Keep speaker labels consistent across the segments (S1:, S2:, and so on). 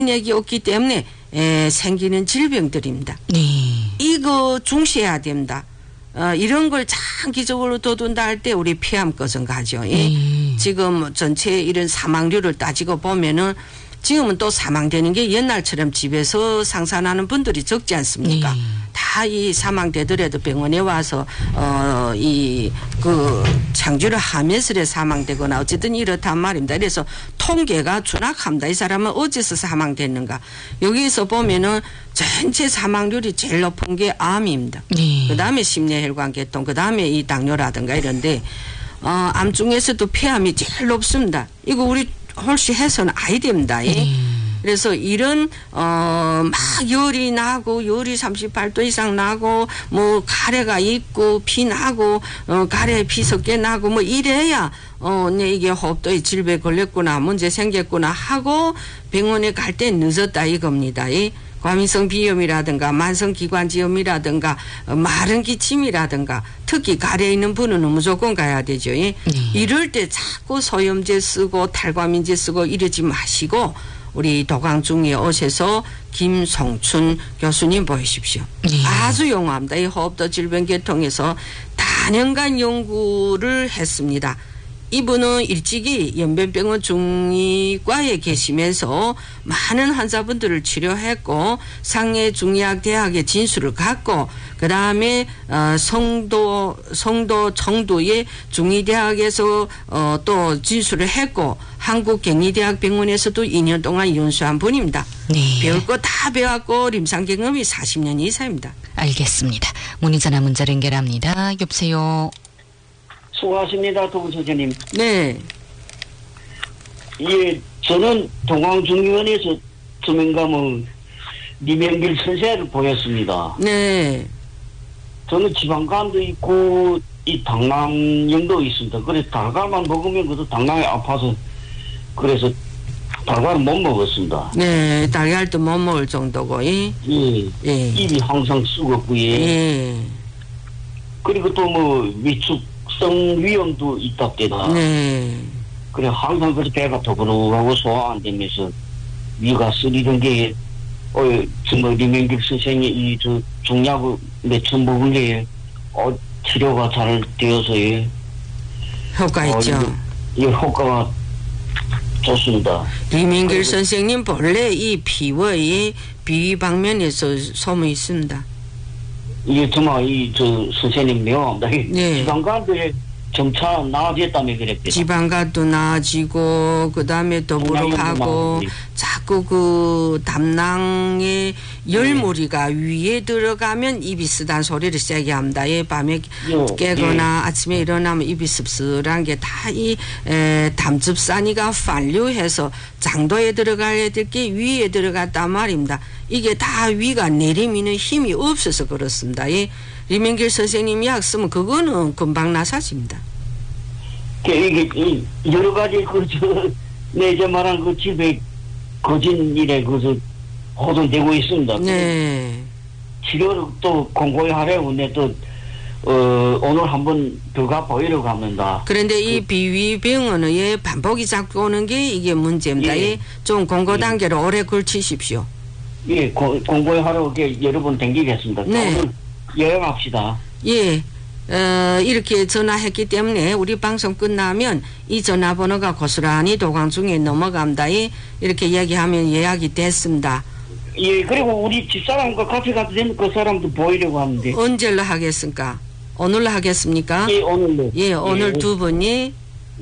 S1: 얘기 없기 때문에 생기는 질병들입니다.
S2: 네.
S1: 이거 중시해야 됩니다. 이런 걸 장기적으로 둬둔다 할 때 우리 폐암것은 가죠. 지금 전체 이런 사망률을 따지고 보면은 지금은 또 사망되는 게 옛날처럼 집에서 상산하는 분들이 적지 않습니까? 다 이 사망되더라도 병원에 와서 창주를 하면서 사망되거나 어쨌든 이렇단 말입니다. 그래서 통계가 추락합니다. 이 사람은 어디서 사망됐는가? 여기서 보면은 전체 사망률이 제일 높은 게 암입니다. 그 다음에 심뇌혈관계통, 그 다음에 이 당뇨라든가 이런데 암 중에서도 폐암이 제일 높습니다. 이거 우리 혹시 해서는 아이 됩니다. 그래서 이런 막 열이 나고 열이 38도 이상 나고 뭐 가래가 있고 피 나고 가래에 피 섞여 나고 뭐 이래야 이게 호흡도에 질병에 걸렸구나 문제 생겼구나 하고 병원에 갈 때 늦었다 이겁니다. 과민성 비염이라든가 만성기관지염이라든가 마른 기침이라든가 특히 가래에 있는 분은 무조건 가야 되죠. 이럴 때 자꾸 소염제 쓰고 탈과민제 쓰고 이러지 마시고 우리 도강중에 오셔서 김성춘 교수님 보이십시오. 아주 용합니다. 이 호흡도 질병계통에서 다년간 연구를 했습니다. 이분은 일찍이 연변병원 중이과에 계시면서 많은 환자분들을 치료했고 상해 중의학대학에 진술을 갖고 그 다음에 성도 청도의 중의대학에서 또 진술을 했고 한국경희대학병원에서도 2년 동안 연수한 분입니다. 배울 거 다 배웠고臨床 경험이 40년 이상입니다.
S2: 알겠습니다. 문의전화 문자로 연결합니다. 여보세요.
S3: 수고하십니다. 도분 선생님.
S1: 네.
S3: 예, 저는 동광중의원에서 조명감은 리명길 선생을 보였습니다.
S1: 네.
S3: 저는 지방간도 있고 이 당낭염도 있습니다. 그래서 달걀만 먹으면 그래도 당낭이 아파서 그래서 달걀은 못 먹었습니다.
S1: 네, 달걀도 못 먹을 정도고.
S3: 예. 입이 항상 쑥었고 그리고 또 뭐 위축성 위염도 있답니다.
S1: 네.
S3: 그래 항상 그렇게 배가 더부룩하고 소화 안 되면서 위가 쓰리던 게 정말 리명길 선생이 이 중약을 몇천 먹은 게 치료가 잘 되어서
S1: 효과 있죠.
S3: 효과가 좋습니다.
S1: 리명길 선생님 본래 이 피부의 비위 방면에서 소문이 있습니다.
S3: 이게 정말 선생님 명함다.
S1: 네.
S3: 지방간도에 점차 나아졌다며 그랬대요.
S1: 지방간도 나아지고 그 다음에 더부룩하고 자꾸 그 담낭의 열무리가 위에 들어가면 입이 쓰단 소리를 세게 합니다. 밤에 깨거나 아침에 일어나면 입이 씁쓸한 게 다 이 담즙산이가 반류해서 장도에 들어가야 될 게 위에 들어갔단 말입니다. 이게 다 위가 내리미는 힘이 없어서 그렇습니다. 리명길 선생님이 약 쓰면 그거는 금방 나사집니다.
S3: 이게 여러 가지 내가 말한 그 집에 거진 일에 호전되고 있습니다.
S1: 네.
S3: 치료를 또 공고히 하려고 근데 또 오늘 한번 더 가보이려고 합니다.
S1: 그런데 이 비위병원의 반복이 자꾸 오는 게 이게 문제입니다. 좀 공고 단계로 오래 걸치십시오.
S3: 예, 공고히 하려고 여러 번 댕기겠습니다.
S1: 네.
S3: 오늘 여행합시다.
S1: 예. 이렇게 전화했기 때문에 우리 방송 끝나면 이 전화번호가 고스란히 도강중에 넘어갑니다. 이렇게 얘기하면 예약이 됐습니다.
S3: 예, 그리고 우리 집사람과 같이 가도 되는 그 사람도 보이려고 하는데.
S1: 언제로 하겠습니까? 오늘로 하겠습니까?
S3: 예, 오늘로.
S1: 예, 오늘 두 분이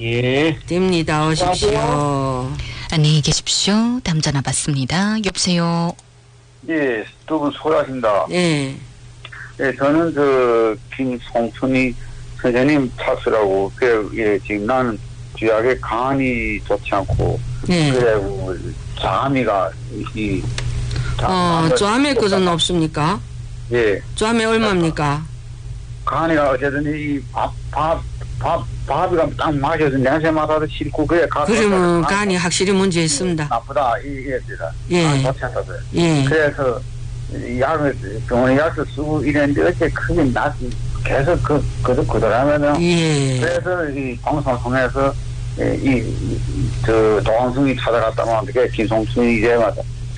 S1: 됩니다. 오십시오.
S2: 안녕히 계십시오. 다음 전화 받습니다. 여보세요.
S4: 예, 두 분 수고하십니다.
S1: 예.
S4: 예, 저는 김송춘이 선생님 탓이라고, 지금 나는 쥐약에 간이 좋지 않고, 그래고 자미가,
S1: 좌암에 그전 없습니까?
S4: 예.
S1: 좌암에 얼마입니까?
S4: 간이가 어쨌든 밥이가 딱 마셔서 냄새 맡아도 싫고,
S1: 그러면 간이 확실히 문제 있습니다.
S4: 나쁘다, 이겁니다.
S1: 예.
S4: 좋지 않다고요.
S1: 예.
S4: 그래서, 병원에 약을 쓰고 이랬는데, 어째 크게 계속 그러면은, 그래서 이 방송을 통해서, 도항승이 찾아갔다면, 김송춘이 이제 맞아.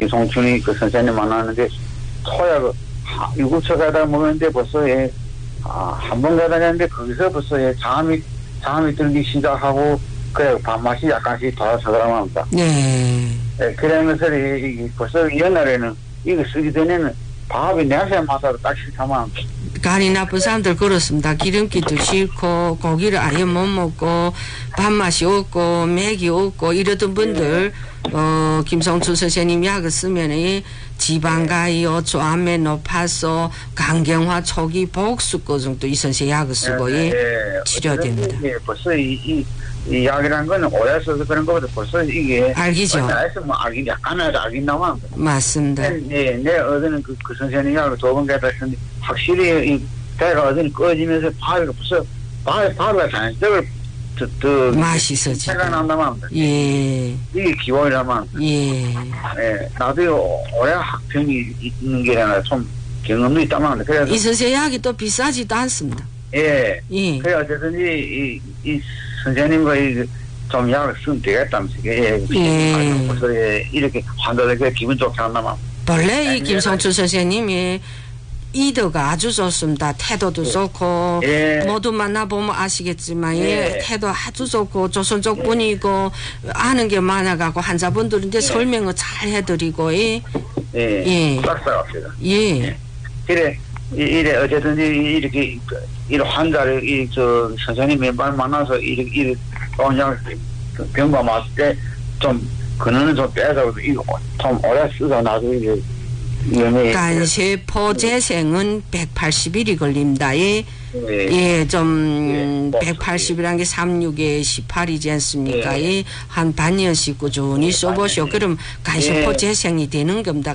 S4: 김성춘이 그 선생님 만났는데 토약 유구처 가다 보는데 벌써 한 번 가다 했는데 거기서 벌써 잠이 들기 시작하고 그래 밥맛이 약간씩 돌아서더라고 합니다.
S1: 네.
S4: 그러면서 벌써 옛날에는 이거 쓰기 전에는 밥이 냄새 맡아도 딱 싫다만.
S1: 간이 나쁜 사람들 그렇습니다. 기름기도 싫고 고기를 아예 못 먹고 밥맛이 없고 맥이 없고 이러던 분들 김성춘 선생님 약을 쓰면 지방가이, 조암에 높아서 강경화 초기 복수거 정도 이 선생 약을 쓰고 치료됩니다.
S4: 벌써 이 약이라는 거는 오래 써서 그런 거보다 벌써 이게
S1: 알기죠.
S4: 뭐 알긴 약간은 알긴 나와.
S1: 맞습니다.
S4: 내 어제는 그 선생님 약을 2번 갖다쓰는데 확실히 이 배가 어제는 꺼지면서 밥이 벌써 밥이 자연스럽게 더
S1: 맛있어지.
S4: 생각난다고 합니다.
S1: 예.
S4: 이게 기본이라면.
S1: 예.
S4: 나도 오래 학평이 있는 게 아니라 좀 경험도 있다만 합니다. 그래서
S1: 이 선생 약이 또 비싸지도 않습니다.
S4: 예.
S1: 예.
S4: 그래 어쨌든지 이 선생님과 좀 약을 쓰면 되겠다면서 벌써 이렇게 환자들에게 기분 좋게 한다면.
S1: 본래 이 김성춘 선생님이 이도가 아주 좋습니다. 태도도 좋고 모두 만나보면 아시겠지만 태도 아주 좋고 조선족 분이고 아는 게 많아가고 환자분들인데 설명을 잘 해드리고
S4: 싹싹합니다.
S1: 그래
S4: 이래 어쨌든지 이렇게 이런 환자를 선생님이 만나서 이렇게 그냥 병과 맞을 때 좀 그는 좀 빼서 이거 좀 오래 쓰다 나도 이제
S1: 간세포 재생은 180일이 걸립니다. 좀 180이라는 게 36에 18이지 않습니까? 한 반년씩 꾸준히 써보시오. 그럼 간세포 재생이 되는 겁니다.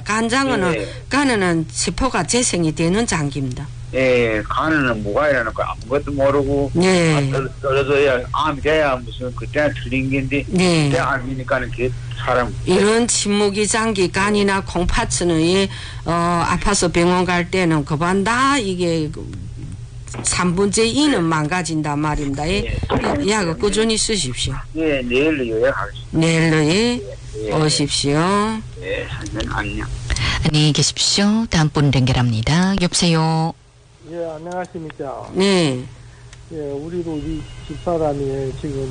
S1: 간은 세포가 재생이 되는 장기입니다.
S4: 간에는 뭐가 이라는 거 아무것도 모르고 떨어져야 암이 돼야 무슨 그때는 틀린 게인데 그때 암이니까는 그 사람
S1: 이런 침묵이 장기 간이나 콩팥은 아파서 병원 갈 때는 그반 다 이게 3분의 2는 망가진단 말입니다. 약을 꾸준히 쓰십시오.
S4: 내일로 요약하겠습니다.
S1: 내일로 오십시오.
S4: 선생님 안녕.
S2: 안녕히 계십시오. 다음 분 연결합니다. 여보세요.
S5: 안녕하십니까.
S1: 네.
S5: 우리도 우리 집사람이 지금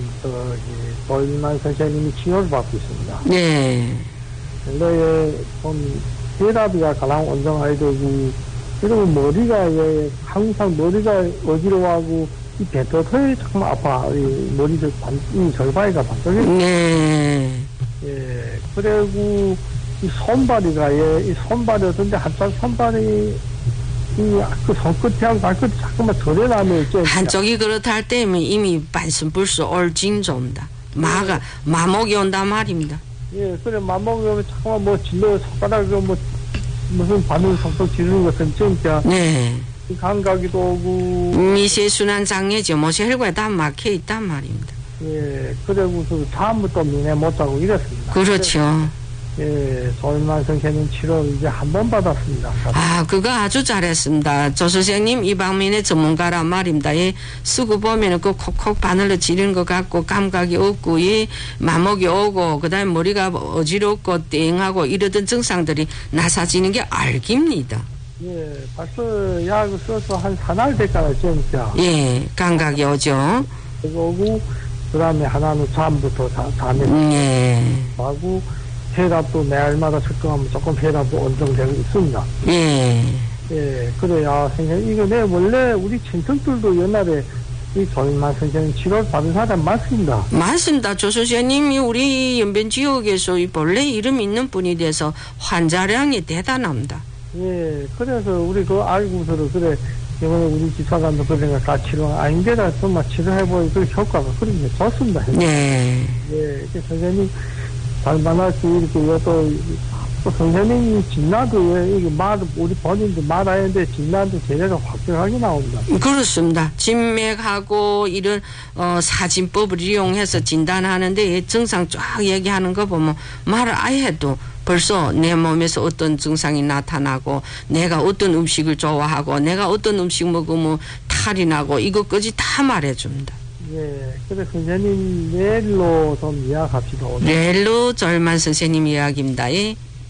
S5: 도일만 선생님이 치료를 받고 있습니다.
S1: 네.
S5: 근데 좀 혈압이가 가장 원정해야 되고, 그리고 머리가 항상 머리가 어지러워하고 이 배터털이 참 아파. 이 머리도 이 절바위가 반짝이.
S1: 네.
S5: 그리고 이 손발이가 이 손발이 어떤데 한쪽 손발이 그 손끝이하고 발끝이 자꾸만 덜어나면
S1: 한쪽이 그렇다 할 때면 이미 반순불수 올징조입니다. 마목이 온단 말입니다.
S5: 그래 마목이 오면 자꾸만 뭐 질러 손가락으로 무슨 반응 속도 지르는 것은 진짜 감각이도 오고
S1: 미세순환 장애죠. 혈관에 다 막혀 있단 말입니다.
S5: 그래고서 다음부터 미내 못 자고 이랬습니다.
S1: 그렇죠.
S5: 조일만 선생님 치료 이제 한 번 받았습니다.
S1: 그거 아주 잘했습니다. 조 선생님 이 방면의 전문가란 말입니다. 쓰고 보면은 그 콕콕 바늘로 지르는 것 같고 감각이 없고 마목이 오고 그다음에 머리가 어지럽고 땡하고 이러던 증상들이 나사지는 게 알깁니다.
S5: 벌써 약을 써서 한 4날 됐잖아요, 진짜.
S1: 감각이 오죠.
S5: 그거고 그다음에 하나는 잠부터 잠에 하고 혈압도 매일마다 측정하면 조금 혈압도 안정되고 있습니다. 그래야 선생님 이거 원래 우리 친척들도 옛날에 이 조일만 선생님 치료를 받은 사람 많습니다.
S1: 맞습니다. 조 선생님이 우리 연변 지역에서 본래 이름 있는 분이 돼서 환자량이 대단합니다.
S5: 그래서 우리 그거 알고서도 그래 이번에 우리 집사람도 그러니까 같이 치료 아닌데다 정말 치료해보니 그 효과가 그렇게 좋습니다. 선생님 잘 만나서 이렇게 또 선생님이 진단도 이게 우리 본인도 말하는데 진단도 제대로 확실하게 나옵니다.
S1: 그렇습니다. 진맥하고 이런 사진법을 이용해서 진단하는데 증상 쫙 얘기하는 거 보면 말을 아예 해도 벌써 내 몸에서 어떤 증상이 나타나고 내가 어떤 음식을 좋아하고 내가 어떤 음식 먹으면 탈이 나고 이것까지 다 말해줍니다.
S5: 그래 선생님 내일로 좀 이야기합시다.
S1: 내일로 조일만 선생님 이야기입니다.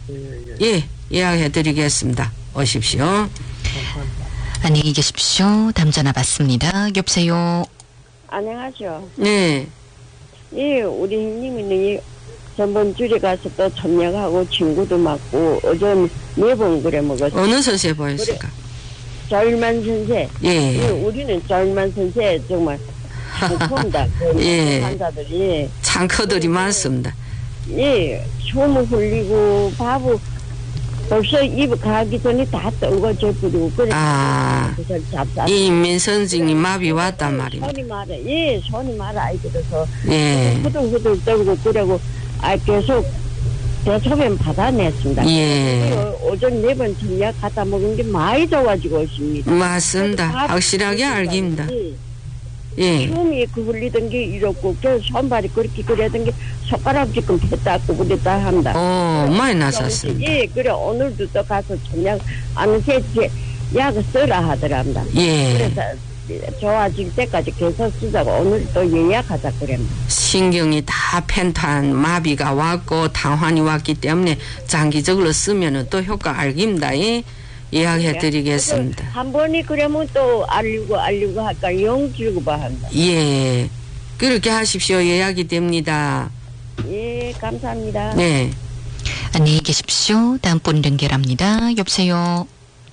S1: 예, 예약해 드리겠습니다. 오십시오.
S5: 감사합니다.
S2: 안녕히 계십시오. 다음 전화 받습니다. 여보세요.
S6: 안녕하세요.
S1: 네.
S6: 예, 우리 형님이 전번 주에 가서 또 첨약하고 친구도 맞고 어제 4번 그래 먹었어요.
S1: 어느 선생 보였을까?
S6: 자율만 선생. 예,
S1: 예.
S6: 우리는 자율만 선생 정말 좋습니다.
S1: 예.
S6: 환자들이.
S1: 창커들이 많습니다.
S6: 예, 솜을 흘리고 바보 벌써 입 가기 전에 다 떨궈져 버리고 그래.
S1: 아,
S6: 그래서 잡사.
S1: 이 인민선증이 마비 왔단 말입니다.
S6: 손이 말아. 예, 손이 말아. 아이 그래서
S1: 예.
S6: 후들후들 떨고 그러고 계속 대소변 받아냈습니다.
S1: 예.
S6: 오전 4번 전약 갖다 먹은 게 많이 좋아지고 있습니다.
S1: 맞습니다. 확실하게 알깁니다. 예.
S6: 숨이 그 흘리던 게 이렇고 그 손발이 그렇게 그랬던 게 손가락 지금 폈다고 그랬다 합니다.
S1: 많이 나섰습니다.
S6: 예, 그래 오늘도 또 가서 전약 아는새 약을 써라 하더랍니다.
S1: 예.
S6: 그래서 좋아질 때까지 계속 쓰자고 오늘 또 예약하자 그럽니다.
S1: 신경이 다 펜탄 마비가 왔고 당환이 왔기 때문에 장기적으로 쓰면은 또 효과 알깁니다. 예. 예약해 드리겠습니다.
S6: 한 번이 그러면 또 알리고 할까 영 주고 봐 한다.
S1: 예. 그렇게 하십시오. 예약이 됩니다.
S6: 예, 감사합니다.
S1: 네.
S2: 안녕히 계십시오. 다음 분 연결합니다. 여보세요.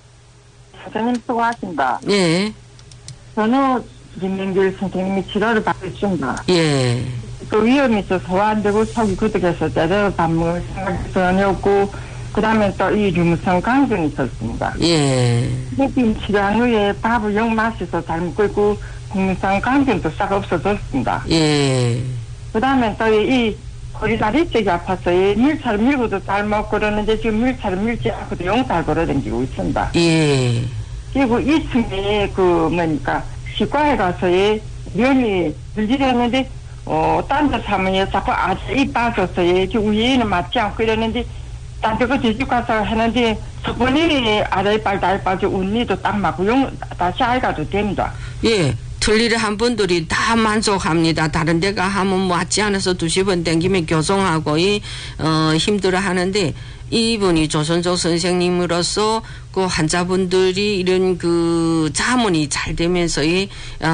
S7: 선생님 수고하십니다.
S1: 네.
S7: 저는 김민길 선생님이 치료를 받고 있습니다.
S1: 예.
S7: 그 위험이 있어서 소화안되고 속이 그득해서 제대로 밥 먹을 생각이 전혀 없고 그 다음에 또 이 류무성 강증이 있었습니다.
S1: 예.
S7: 햇빛 치료한 후에 밥을 영 마셔서 잘 먹고 있고 국민성 강증도 싹 없어졌습니다.
S1: 예.
S7: 그 다음에 또 이 허리다리 쪽이 아파서 이 밀차를 밀고도 잘 먹고 그러는데 지금 밀차를 밀지 않고도 영 잘 걸어다니고 있습니다.
S1: 예.
S7: 그리고 2층에 그 뭐니까 치과에 가서 면이 들지렸는데 딴 데 사면 자꾸 입 빠져서 위에는 맞지 않고 이러는데 딴 데 그 제주 가서 하는데 저번에 아래빨 달빠져 운니도 딱 맞고 다시 아이가도 됩니다.
S1: 예. 틀리를 한 분들이 다 만족합니다. 다른 데가 하면 맞지 않아서 2번 땡기면 교정하고 힘들어 하는데 이분이 조선조 선생님으로서 그 환자분들이 이런 그 자문이 잘 되면서 이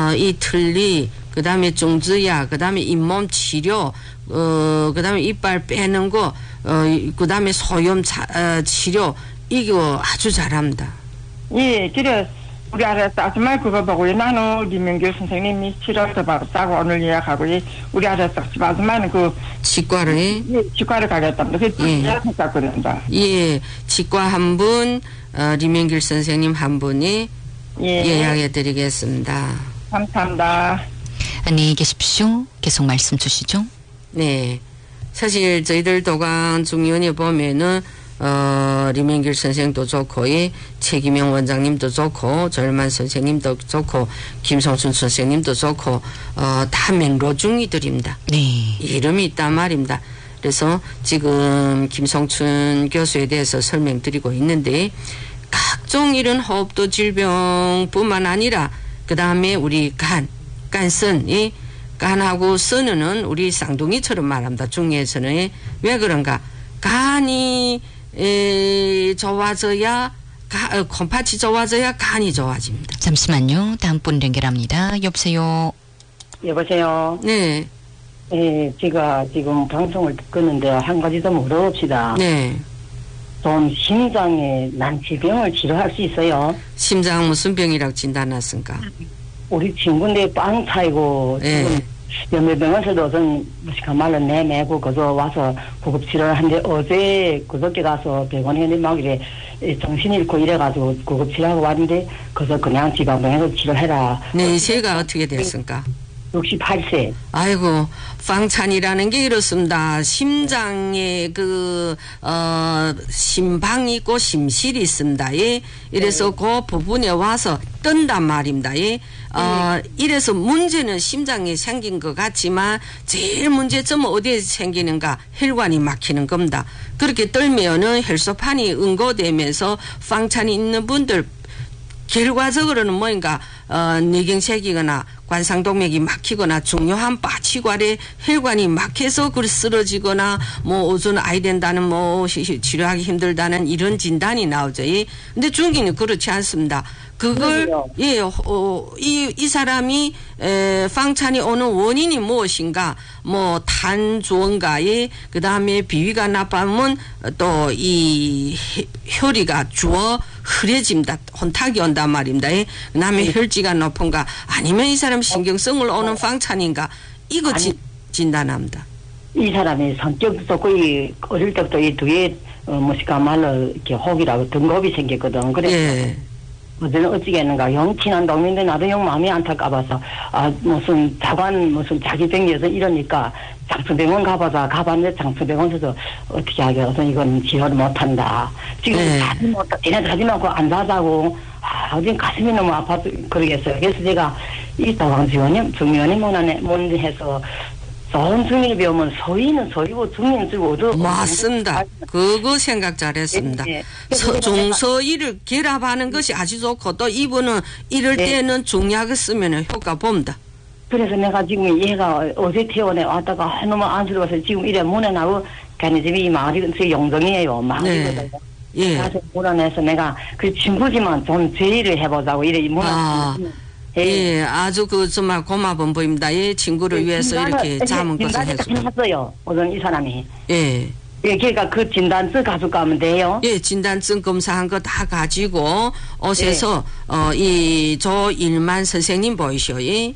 S1: 틀리 그다음에 중지약 그다음에 잇몸 치료 그다음에 이빨 빼는 거 그다음에 소염 치료 이거 아주 잘합니다.
S7: 예, 그래 우리 아래서 아줌마 그거 보고 나는 김명규 선생님이 치료도 받았다고 오늘 예약하고 우리 아래서 아줌마는 그
S1: 치과를
S7: 치과를 가겠답니다. 그래서 예약했다 그런다.
S1: 예, 치과 한 분, 리명길 선생님 한 분이 예약해 드리겠습니다.
S7: 감사합니다.
S2: 안녕히 계십시오. 계속 말씀 주시죠.
S1: 네. 사실 저희들 도강 중의원에 보면은 리명길 선생도 좋고 최기명 원장님도 좋고 절만 선생님도 좋고 김성춘 선생님도 좋고 다 맹로중이들입니다.
S2: 네.
S1: 이름이 있단 말입니다. 그래서 지금 김성춘 교수에 대해서 설명드리고 있는데 각종 이런 호흡도 질병뿐만 아니라 그 다음에 우리 간선 간하고 선은 우리 쌍둥이처럼 말합니다. 중에서는 왜 그런가? 간이 좋아져야 콩팥이 좋아져야 간이 좋아집니다.
S2: 잠시만요. 다음 분 연결합니다. 여보세요.
S8: 여보세요.
S1: 네.
S8: 예, 제가 지금 방송을 듣는데 한 가지 더 물어봅시다.
S1: 네.
S8: 좀 심장에 난 질병을 치료할 수 있어요?
S1: 심장 무슨 병이라고 진단했습니까?
S8: 우리 친구인데 빵 차이고 지금 연매병원에서도 좀 무식한 말로 내매고 그저 와서 구급 치료를 하는데 어제 그저께 가서 병원에 막 이래 정신 잃고 이래가지고 구급 치료하고 왔는데 그저 그냥 지방병원에서 치료해라.
S1: 내세가 어떻게 됐습니까?
S8: 68세.
S1: 아이고, 방찬이라는 게 이렇습니다. 심장에 심방이 있고 심실이 있습니다. 예. 이래서 그 부분에 와서 뜬단 말입니다. 예. 이래서 문제는 심장에 생긴 것 같지만 제일 문제점은 어디에 생기는가? 혈관이 막히는 겁니다. 그렇게 떨면은 혈소판이 응고되면서 방찬이 있는 분들 결과적으로는 뭐인가 뇌경색이거나 관상동맥이 막히거나 중요한 빠치관에 혈관이 막혀서 그 쓰러지거나 뭐 오존 아이 된다는 뭐 치료하기 힘들다는 이런 진단이 나오죠. 근데 중기는 그렇지 않습니다. 그걸 이 사람이 방찬이 오는 원인이 무엇인가 뭐 탄주원가에 그다음에 비위가 나빠면 또 이 혈이가 주어 흐려집니다. 혼탁이 온단 말입니다. 그다음에 혈지가 높은가 아니면 이 사람 신경성을 오는 방찬인가 이거 진단합니다.
S8: 이 사람의 성격도 거의 어릴 때부터 이 뒤에 뭐시까말로 이렇게 혹이라고 등급이 생겼거든. 그래서 어제는 어찌겠는가 영 친한 동민데 나도 영 마음이 안타까워서 무슨 자관 무슨 자기 병이어서 이러니까 장수병원 가봤는데 장수병원에서 어떻게 하겠어 이건 치료를 못한다. 지금 자지 않고 안 자자고 어제 가슴이 너무 아파서 그러겠어요. 그래서 제가 이 다방지원님 중요한 뭔지 해서 좋은 중의를 배우면 서희는 서희고 중의는 주고
S1: 맞습니다. 그거 생각 잘했습니다. 중서희를 결합하는 것이 아주 좋고 또 이분은 이럴 때는 중약을 쓰면 효과 봅니다.
S8: 그래서 내가 지금 얘가 어제 퇴원에 왔다가 너무 안쓰러워서 지금 이래 문에 나고 걔네 집이 이 마을이 영정이에요. 마을이거든요. 그래서 문안에서 내가 그 친구지만 좀 제의를 해보자고 이래 문안
S1: 아주 정말 고마운 분입니다. 친구를 위해서 이렇게 잠은 것을 해주고.
S8: 했어요. 오늘 이 사람이.
S1: 그러니까
S8: 그 진단증 가지고 가면 돼요.
S1: 진단증 검사한 거 다 가지고 오셔서 이 조일만 선생님 보이시오.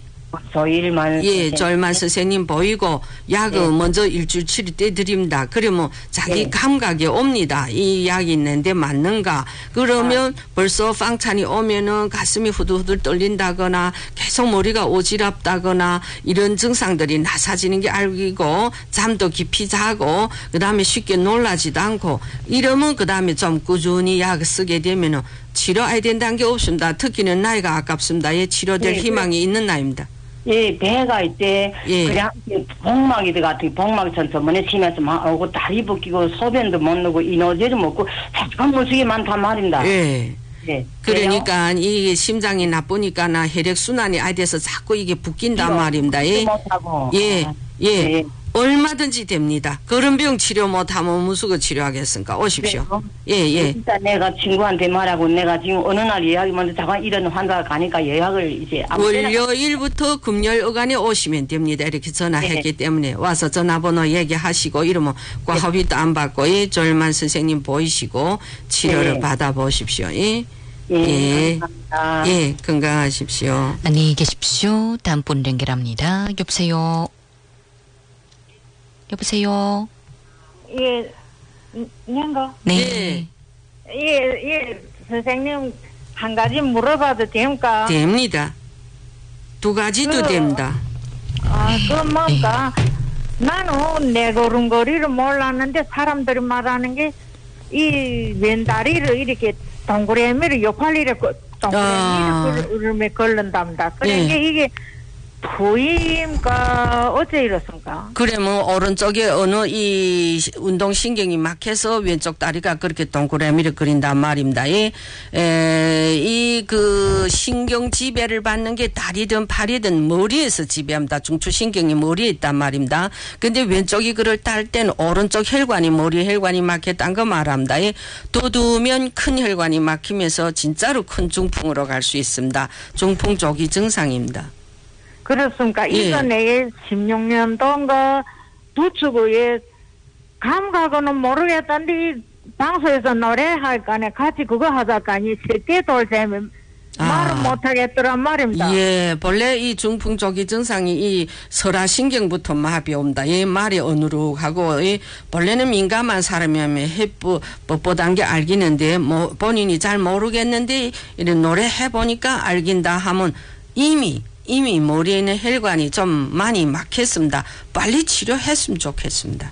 S1: 조일만 선생님 보이고 약을 먼저 일주일 치료 때 드립니다. 그러면 자기 감각이 옵니다. 이 약이 있는데 맞는가? 그러면 벌써 방찬이 오면은 가슴이 후들후들 떨린다거나 계속 머리가 오지랖다거나 이런 증상들이 나사지는 게 알고 잠도 깊이 자고 그다음에 쉽게 놀라지도 않고 이러면 그다음에 좀 꾸준히 약을 쓰게 되면은 치료해야 된다는 게 없습니다. 특히는 나이가 아깝습니다. 치료될 희망이 있는 나이입니다.
S8: 배가 있대. 그냥 복막이 같은 복막처럼 저번에 심해서 막 오고 다리 붓기고 소변도 못 넣고 이노제를 먹고 자꾸만 무식이 많단 말입니다.
S1: 그러니까 이게 심장이 나쁘니까나 혈액 순환이 안 돼서 자꾸 이게 붓긴단 말입니다. 얼마든지 됩니다. 그런 병 치료 못하면 무슨 치료하겠습니까? 오십시오.
S8: 일단 내가 친구한테 말하고 내가 지금 어느 날 예약이 먼저 잠깐 이런 환자가 가니까 예약을 이제
S1: 월요일부터 금요일 어간에 오시면 됩니다. 이렇게 전화했기 때문에 와서 전화번호 얘기하시고 이러면 과합의도 안 받고 조일만 선생님 보이시고 치료를 받아보십시오.
S8: 감사합니다.
S1: 건강하십시오.
S2: 안녕히 계십시오. 다음 분 연결합니다. 여보세요. 여보세요.
S9: 년가?
S2: 네.
S9: 선생님 한 가지 물어봐도 됩니까?
S1: 됩니다. 두 가지도 됩니다.
S9: 뭔가 나는 내 걸음걸이를 몰랐는데 사람들이 말하는 게 이 왼다리를 이렇게 동그라미를 옆팔리를 동그라미를 걸른답니다. 그러니까 이게 부임가 어째 이렇습니까?
S1: 그러면 오른쪽에 어느 이 운동신경이 막혀서 왼쪽 다리가 그렇게 동그라미를 그린단 말입니다. 이 그 신경 지배를 받는 게 다리든 팔이든 머리에서 지배합니다. 중추신경이 머리에 있단 말입니다. 근데 왼쪽이 그럴 때 할 때는 오른쪽 혈관이 머리 혈관이 막혔다는 거 말합니다. 도두면 큰 혈관이 막히면서 진짜로 큰 중풍으로 갈 수 있습니다. 중풍 조기 증상입니다.
S9: 그렇습니까? 이거 내게 16년도인가 두축의 감각은 모르겠던데 방송에서 노래할까네 같이 그거 하자까니 세계 돌잼에 말은 못하겠더란 말입니다.
S1: 본래 이 중풍 조기 증상이 이 설화신경부터 마비 옵니다. 말이 어누룩하고 본래는 민감한 사람이면 뻣뻣한 게 알기는데 뭐 본인이 잘 모르겠는데 이런 노래 해보니까 알긴다 하면 이미 머리에 있는 혈관이 좀 많이 막혔습니다. 빨리 치료했으면 좋겠습니다.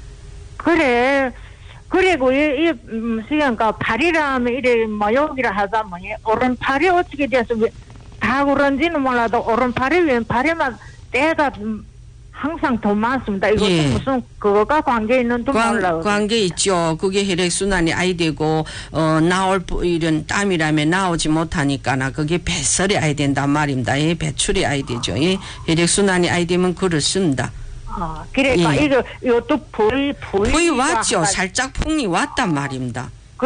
S9: 그리고 그러니까 팔이라면 이래 여기라 하자면 오른팔이 어떻게 돼서 다 그런지는 몰라도 오른팔이 왼팔에만 때가 항상 더 많습니다. 이것도
S1: 예.
S9: 무슨 그거가 관계 있는지 몰라요.
S1: 관계 있죠. 그게 혈액순환이 아이 되고 나올 이런 땀이라면 나오지 못하니까나 그게 배설이 아이 된단 말입니다. 예, 배출이 아이 되죠. 예, 혈액순환이 아이 되면 그렇습니다.
S9: 그러니까
S1: 예.
S9: 이것도 부위
S1: 거의 왔죠. 살짝 풍이 왔단 말입니다.